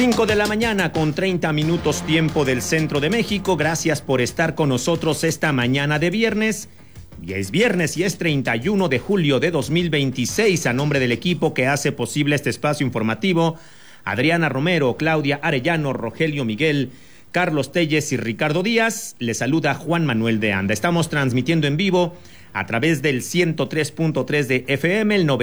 5 de la mañana con 30 minutos tiempo del centro de México. Gracias por estar con nosotros esta mañana de viernes. Ya es viernes y es 31 de julio de 2026. A nombre del equipo que hace posible este espacio informativo, Adriana Romero, Claudia Arellano, Rogelio Miguel, Carlos Telles y Ricardo Díaz, le saluda Juan Manuel de Anda. Estamos transmitiendo en vivo a través del 103.3 de FM, el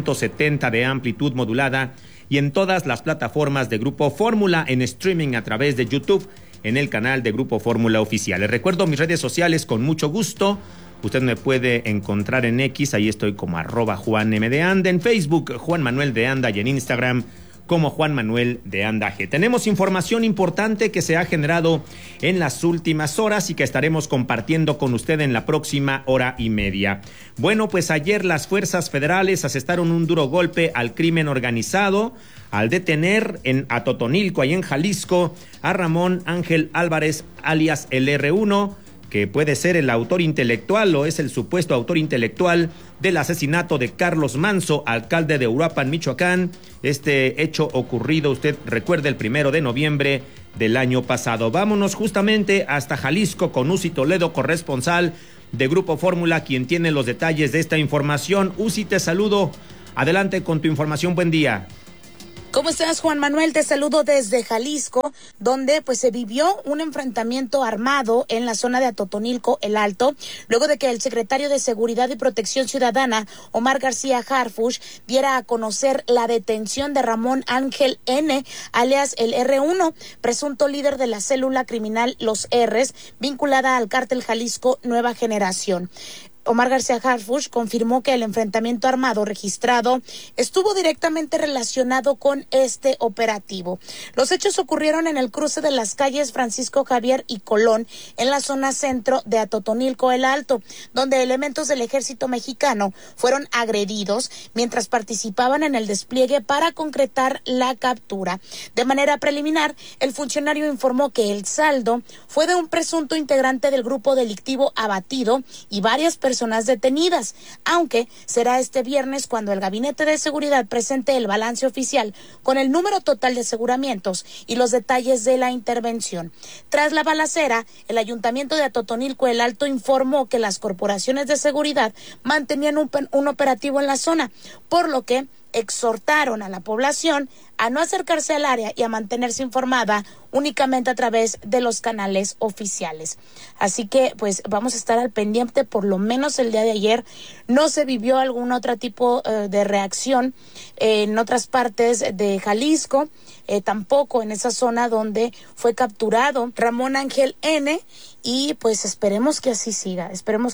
970 de amplitud modulada y en todas las plataformas de Grupo Fórmula, en streaming a través de YouTube, en el canal de Grupo Fórmula Oficial. Les recuerdo mis redes sociales con mucho gusto. Usted me puede encontrar en X, ahí estoy como @JuanM_de_Anda, en Facebook Juan Manuel de Anda y en Instagram como Juan Manuel de Anda G. Tenemos información importante que se ha generado en las últimas horas y que estaremos compartiendo con usted en la próxima hora y media. Bueno, pues ayer las fuerzas federales asestaron un duro golpe al crimen organizado al detener en Atotonilco, ahí en Jalisco, a Ramón Ángel Álvarez, alias el R1, que puede ser el autor intelectual o es el supuesto autor intelectual del asesinato de Carlos Manso, alcalde de Uruapan, Michoacán. Este hecho ocurrido, usted recuerda, el 1 de noviembre del año pasado. Vámonos justamente hasta Jalisco con Uzi Toledo, corresponsal de Grupo Fórmula, quien tiene los detalles de esta información. Uzi, te saludo. Adelante con tu información. Buen día. ¿Cómo estás, Juan Manuel? Te saludo desde Jalisco, donde pues se vivió un enfrentamiento armado en la zona de Atotonilco, El Alto, luego de que el secretario de Seguridad y Protección Ciudadana, Omar García Harfuch, diera a conocer la detención de Ramón Ángel N., alias el R1, presunto líder de la célula criminal Los R's, vinculada al cártel Jalisco Nueva Generación. Omar García Harfuch confirmó que el enfrentamiento armado registrado estuvo directamente relacionado con este operativo. Los hechos ocurrieron en el cruce de las calles Francisco Javier y Colón, en la zona centro de Atotonilco, El Alto, donde elementos del ejército mexicano fueron agredidos mientras participaban en el despliegue para concretar la captura. De manera preliminar, el funcionario informó que el saldo fue de un presunto integrante del grupo delictivo abatido y varias personas detenidas, aunque será este viernes cuando el Gabinete de Seguridad presente el balance oficial con el número total de aseguramientos y los detalles de la intervención. Tras la balacera, el Ayuntamiento de Atotonilco, El Alto, informó que las corporaciones de seguridad mantenían un operativo en la zona, por lo que exhortaron a la población a no acercarse al área y a mantenerse informada únicamente a través de los canales oficiales. Así que pues vamos a estar al pendiente. Por lo menos el día de ayer no se vivió algún otro tipo de reacción en otras partes de Jalisco, tampoco en esa zona donde fue capturado Ramón Ángel N., y pues esperemos que así siga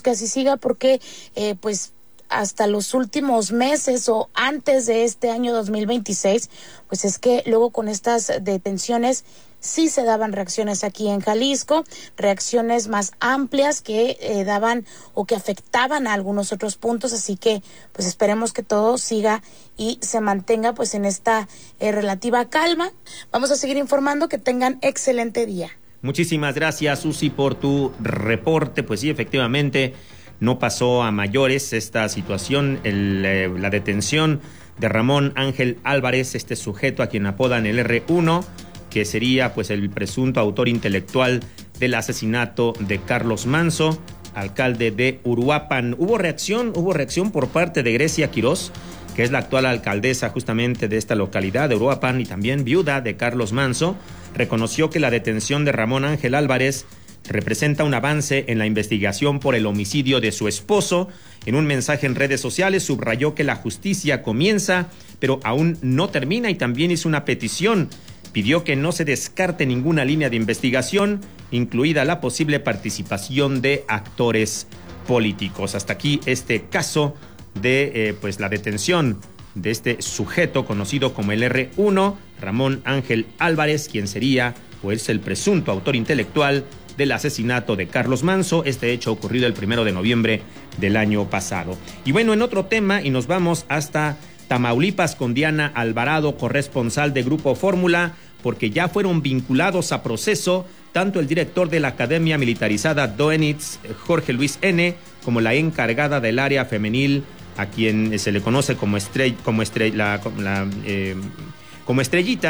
porque pues hasta los últimos meses o antes de este año 2026, pues es que luego con estas detenciones sí se daban reacciones aquí en Jalisco, reacciones más amplias que daban o que afectaban a algunos otros puntos, así que pues esperemos que todo siga y se mantenga pues en esta relativa calma. Vamos a seguir informando, que tengan excelente día. Muchísimas gracias, Susi, por tu reporte. Pues sí, efectivamente, no pasó a mayores esta situación, la detención de Ramón Ángel Álvarez, este sujeto a quien apodan el R1, que sería pues el presunto autor intelectual del asesinato de Carlos Manso, alcalde de Uruapan. Hubo reacción por parte de Grecia Quirós, que es la actual alcaldesa justamente de esta localidad de Uruapan y también viuda de Carlos Manso. Reconoció que la detención de Ramón Ángel Álvarez representa un avance en la investigación por el homicidio de su esposo. En un mensaje en redes sociales subrayó que la justicia comienza, pero aún no termina, y también hizo una petición. Pidió que no se descarte ninguna línea de investigación, incluida la posible participación de actores políticos. Hasta aquí este caso de pues la detención de este sujeto conocido como el R1, Ramón Ángel Álvarez, quien sería pues el presunto autor intelectual del asesinato de Carlos Manso, este hecho ocurrido el 1 de noviembre del año pasado. Y bueno, en otro tema, y nos vamos hasta Tamaulipas con Diana Alvarado, corresponsal de Grupo Fórmula, porque ya fueron vinculados a proceso tanto el director de la Academia Militarizada Doenitz, Jorge Luis N., como la encargada del área femenil, a quien se le conoce como Estrellita,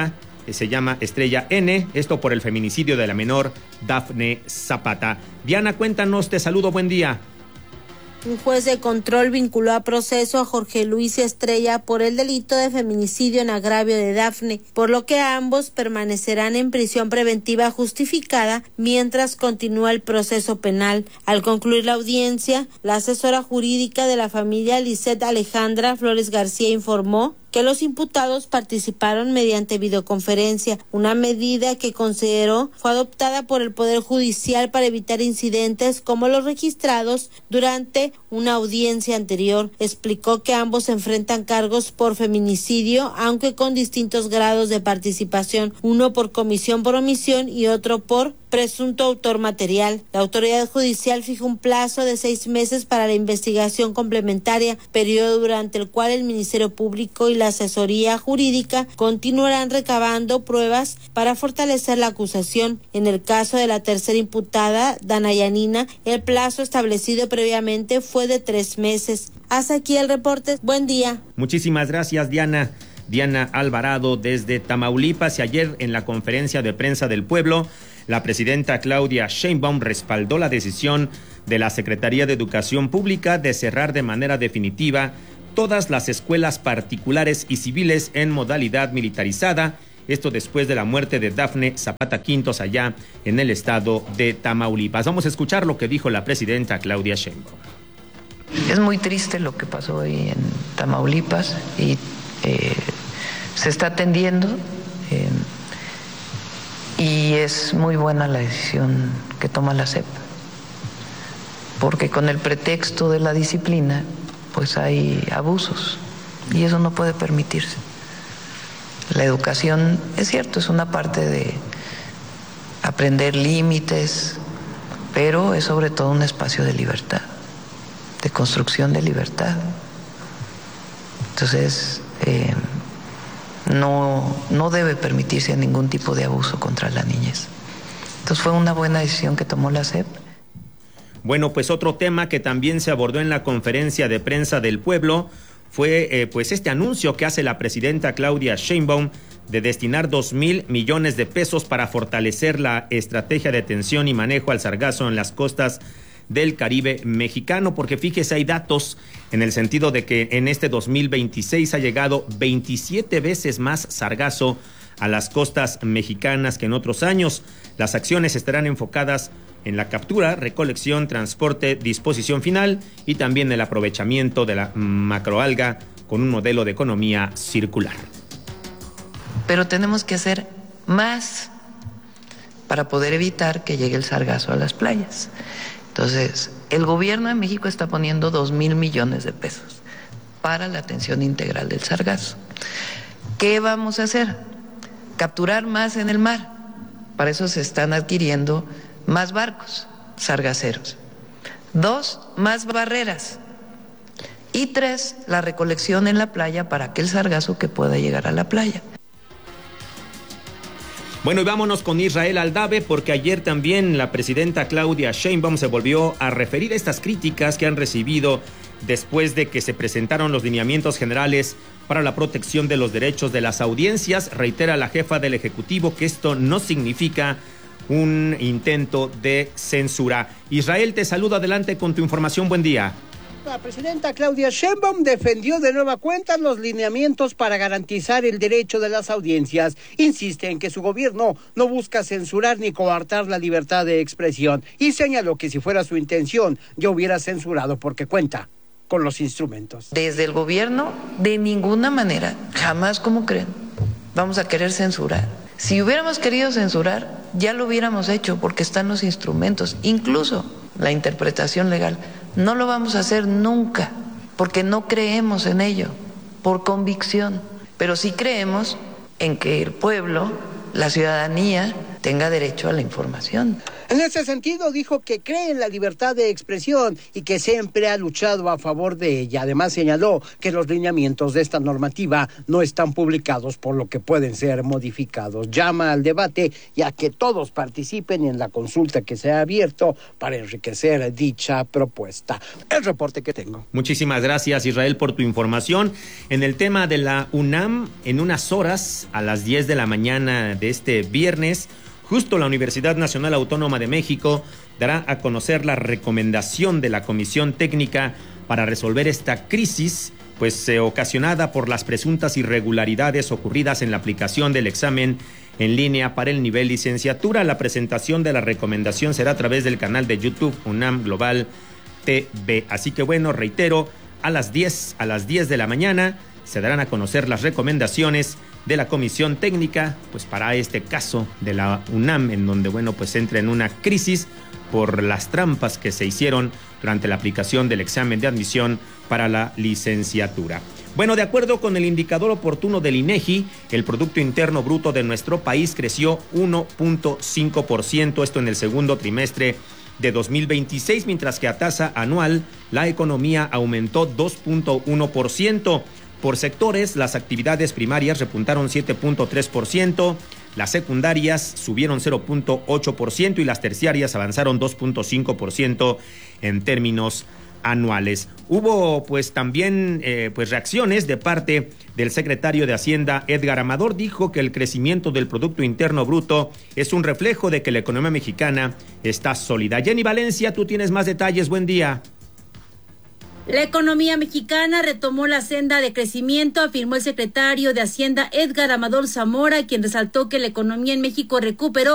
se llama Estrella N, esto por el feminicidio de la menor Dafne Zapata. Diana, cuéntanos, te saludo, buen día. Un juez de control vinculó a proceso a Jorge Luis Estrella por el delito de feminicidio en agravio de Dafne, por lo que ambos permanecerán en prisión preventiva justificada mientras continúa el proceso penal. Al concluir la audiencia, la asesora jurídica de la familia, Lisette Alejandra Flores García, informó que los imputados participaron mediante videoconferencia, una medida que consideró fue adoptada por el Poder Judicial para evitar incidentes como los registrados durante una audiencia anterior. Explicó que ambos enfrentan cargos por feminicidio, aunque con distintos grados de participación, uno por comisión por omisión y otro por presunto autor material. La autoridad judicial fijó un plazo de 6 meses para la investigación complementaria, periodo durante el cual el Ministerio Público y la asesoría jurídica continuarán recabando pruebas para fortalecer la acusación. En el caso de la tercera imputada, Dana Yanina, el plazo establecido previamente fue de 3 meses. Hasta aquí el reporte. Buen día. Muchísimas gracias, Diana. Diana Alvarado desde Tamaulipas. Y ayer en la conferencia de prensa del pueblo, la presidenta Claudia Sheinbaum respaldó la decisión de la Secretaría de Educación Pública de cerrar de manera definitiva todas las escuelas particulares y civiles en modalidad militarizada, esto después de la muerte de Dafne Zapata Quintos allá en el estado de Tamaulipas. Vamos a escuchar lo que dijo la presidenta Claudia Sheinbaum. Es muy triste lo que pasó hoy en Tamaulipas y se está atendiendo. Y es muy buena la decisión que toma la SEP, porque con el pretexto de la disciplina, pues hay abusos, y eso no puede permitirse. La educación, es cierto, es una parte de aprender límites, pero es sobre todo un espacio de libertad, de construcción de libertad. Entonces, no debe permitirse ningún tipo de abuso contra la niñez. Entonces fue una buena decisión que tomó la SEP. Bueno, pues otro tema que también se abordó en la conferencia de prensa del pueblo fue pues este anuncio que hace la presidenta Claudia Sheinbaum de destinar 2,000 millones de pesos para fortalecer la estrategia de atención y manejo al sargazo en las costas del Caribe mexicano, porque fíjese, hay datos en el sentido de que en este 2026 ha llegado 27 veces más sargazo a las costas mexicanas que en otros años. Las acciones estarán enfocadas en la captura, recolección, transporte, disposición final y también el aprovechamiento de la macroalga con un modelo de economía circular. Pero tenemos que hacer más para poder evitar que llegue el sargazo a las playas. Entonces, el gobierno de México está poniendo 2,000 millones de pesos para la atención integral del sargazo. ¿Qué vamos a hacer? Capturar más en el mar. Para eso se están adquiriendo más barcos sargaceros. 2, más barreras. Y 3, la recolección en la playa para aquel sargazo que pueda llegar a la playa. Bueno, y vámonos con Israel Aldave, porque ayer también la presidenta Claudia Sheinbaum se volvió a referir a estas críticas que han recibido después de que se presentaron los lineamientos generales para la protección de los derechos de las audiencias. Reitera la jefa del Ejecutivo que esto no significa un intento de censura. Israel, te saludo, adelante con tu información, buen día. La presidenta Claudia Sheinbaum defendió de nueva cuenta los lineamientos para garantizar el derecho de las audiencias. Insiste en que su gobierno no busca censurar ni coartar la libertad de expresión y señaló que si fuera su intención ya hubiera censurado porque cuenta con los instrumentos. Desde el gobierno, de ninguna manera, jamás, como creen, vamos a querer censurar. Si hubiéramos querido censurar, ya lo hubiéramos hecho porque están los instrumentos, incluso la interpretación legal. No lo vamos a hacer nunca, porque no creemos en ello, por convicción, pero sí creemos en que el pueblo, la ciudadanía, tenga derecho a la información. En ese sentido, dijo que cree en la libertad de expresión y que siempre ha luchado a favor de ella. Además, señaló que los lineamientos de esta normativa no están publicados, por lo que pueden ser modificados. Llama al debate y a que todos participen en la consulta que se ha abierto para enriquecer dicha propuesta. El reporte que tengo. Muchísimas gracias, Israel, por tu información. En el tema de la UNAM, en unas horas, a las 10 de la mañana de este viernes, justo la Universidad Nacional Autónoma de México dará a conocer la recomendación de la Comisión Técnica para resolver esta crisis, pues ocasionada por las presuntas irregularidades ocurridas en la aplicación del examen en línea para el nivel licenciatura. La presentación de la recomendación será a través del canal de YouTube UNAM Global TV. Así que bueno, reitero, a las 10 de la mañana se darán a conocer las recomendaciones de la Comisión Técnica, pues para este caso de la UNAM, en donde, bueno, pues entra en una crisis por las trampas que se hicieron durante la aplicación del examen de admisión para la licenciatura. Bueno, de acuerdo con el indicador oportuno del INEGI, el Producto Interno Bruto de nuestro país creció 1.5%, esto en el segundo trimestre de 2026, mientras que a tasa anual la economía aumentó 2.1%. Por sectores, las actividades primarias repuntaron 7.3%, las secundarias subieron 0.8% y las terciarias avanzaron 2.5% en términos anuales. Hubo pues también reacciones de parte del secretario de Hacienda, Edgar Amador. Dijo que el crecimiento del Producto Interno Bruto es un reflejo de que la economía mexicana está sólida. Jenny Valencia, tú tienes más detalles. Buen día. La economía mexicana retomó la senda de crecimiento, afirmó el secretario de Hacienda Edgar Amador Zamora, quien resaltó que la economía en México recuperó